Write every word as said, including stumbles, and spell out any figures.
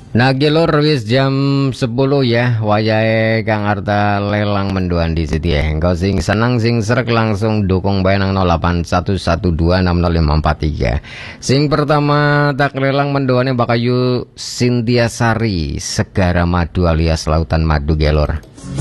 Nah gelor wis jam sepuluh ya, wayahe Kang Arta lelang mendoan di situ ya. Engkau sing senang sing srek langsung dukung bae nang nol delapan satu satu dua enam nol lima empat tiga. Sing pertama tak lelang mendoane Bakayu Sintiasari Segara Madu alias Lautan Madu gelor.